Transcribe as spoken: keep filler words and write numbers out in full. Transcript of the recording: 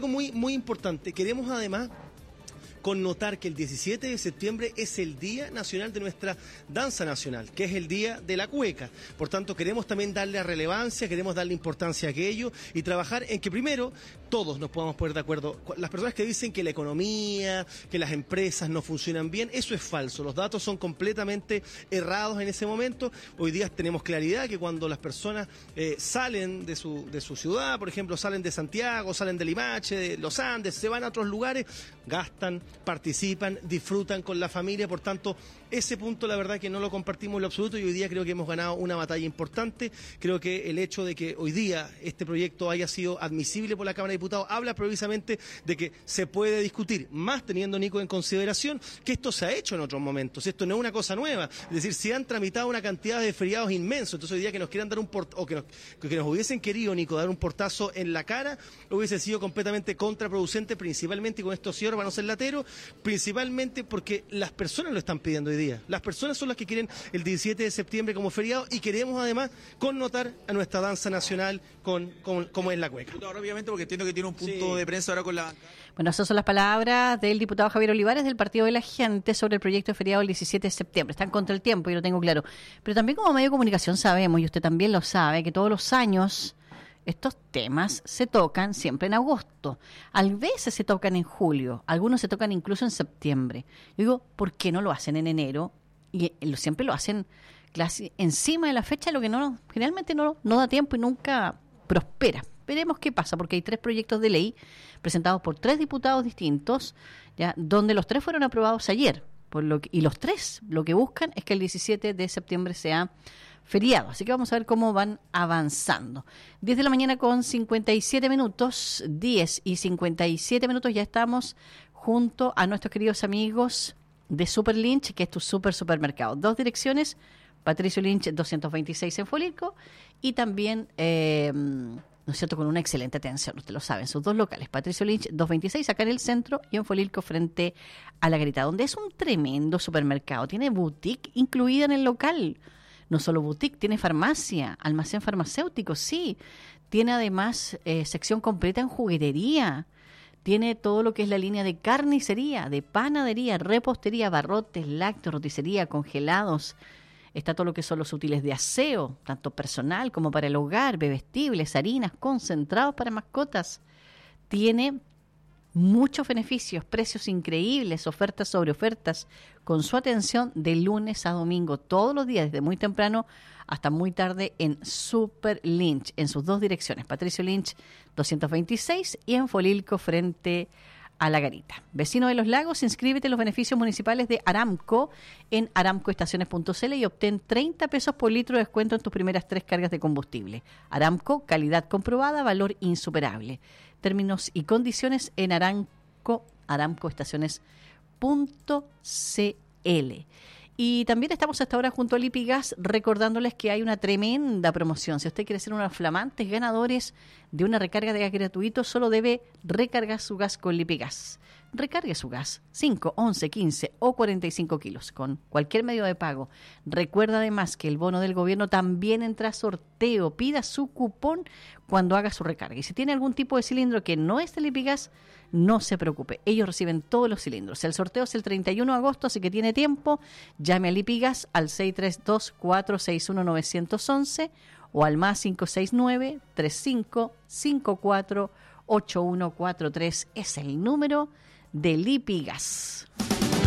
algo muy, muy importante. Queremos además connotar que el diecisiete de septiembre es el Día Nacional de nuestra danza nacional, que es el Día de la Cueca. Por tanto, queremos también darle relevancia, queremos darle importancia a aquello y trabajar en que primero todos nos podamos poner de acuerdo. Las personas que dicen que la economía, que las empresas no funcionan bien, eso es falso. Los datos son completamente errados en ese momento. Hoy día tenemos claridad que cuando las personas eh, salen de su, de su ciudad, por ejemplo, salen de Santiago, salen de Limache, de los Andes, se van a otros lugares, gastan, participan, disfrutan con la familia. Por tanto, ese punto la verdad que no lo compartimos en lo absoluto y hoy día creo que hemos ganado una batalla importante. Creo que el hecho de que hoy día este proyecto haya sido admisible por la Cámara de Diputados habla precisamente de que se puede discutir, más teniendo, Nico, en consideración que esto se ha hecho en otros momentos, esto no es una cosa nueva, es decir, se han tramitado una cantidad de feriados inmensos. Entonces hoy día que nos quieran dar un port o que nos, que nos hubiesen querido, Nico, dar un portazo en la cara, hubiese sido completamente contraproducente, principalmente, y con esto cierro para no ser latero, principalmente porque las personas lo están pidiendo hoy día. Las personas son las que quieren el diecisiete de septiembre como feriado y queremos además connotar a nuestra danza nacional con, con como es la cueca. Ahora, obviamente, porque entiendo que tiene un punto sí. de prensa ahora con la... Bueno, esas son las palabras del diputado Javier Olivares del Partido de la Gente sobre el proyecto de feriado del diecisiete de septiembre. Están contra el tiempo, yo lo tengo claro. Pero también como medio de comunicación sabemos, y usted también lo sabe, que todos los años estos temas se tocan siempre en agosto. A veces se tocan en julio, algunos se tocan incluso en septiembre. Yo digo, ¿por qué no lo hacen en enero? Y lo, siempre lo hacen casi encima de la fecha, lo que no generalmente no, no da tiempo y nunca prospera. Veremos qué pasa, porque hay tres proyectos de ley presentados por tres diputados distintos, ya donde los tres fueron aprobados ayer. Por lo que, y los tres lo que buscan es que el diecisiete de septiembre sea feriado. Así que vamos a ver cómo van avanzando. diez de la mañana con cincuenta y siete minutos, diez y cincuenta y siete minutos, ya estamos junto a nuestros queridos amigos de Super Lynch, que es tu super supermercado. Dos direcciones, Patricio Lynch doscientos veintiséis en Folilco y también... Eh, ¿no es cierto?, con una excelente atención, usted lo sabe, en sus dos locales, Patricio Lynch doscientos veintiséis, acá en el centro, y en Folilco frente a la Garita, donde es un tremendo supermercado, tiene boutique incluida en el local, no solo boutique, tiene farmacia, almacén farmacéutico, sí, tiene además eh, sección completa en juguetería, tiene todo lo que es la línea de carnicería, de panadería, repostería, barrotes, lácteos, roticería, congelados. Está todo lo que son los útiles de aseo, tanto personal como para el hogar, bebestibles, harinas, concentrados para mascotas. Tiene muchos beneficios, precios increíbles, ofertas sobre ofertas, con su atención de lunes a domingo, todos los días, desde muy temprano hasta muy tarde en Super Lynch, en sus dos direcciones, Patricio Lynch doscientos veintiséis y en Folilco frente a la Garita. Vecino de los Lagos, inscríbete en los beneficios municipales de Aramco en aramcoestaciones punto c l y obtén treinta pesos por litro de descuento en tus primeras tres cargas de combustible. Aramco, calidad comprobada, valor insuperable. Términos y condiciones en Aramco, aramcoestaciones punto c l. Y también estamos hasta ahora junto a Lipigas recordándoles que hay una tremenda promoción. Si usted quiere ser unos flamantes ganadores de una recarga de gas gratuito, solo debe recargar su gas con Lipigas. Recargue su gas, cinco, once, quince o cuarenta y cinco kilos, con cualquier medio de pago. Recuerda además que el bono del gobierno también entra a sorteo. Pida su cupón cuando haga su recarga. Y si tiene algún tipo de cilindro que no es de Lipigas, no se preocupe. Ellos reciben todos los cilindros. El sorteo es el treinta y uno de agosto, así que tiene tiempo. Llame a Lipigas al seis tres dos, cuatro seis uno, nueve uno uno o al más cinco seis nueve, tres cinco cinco cuatro, ocho uno cuatro tres. Es el número de Lipigas.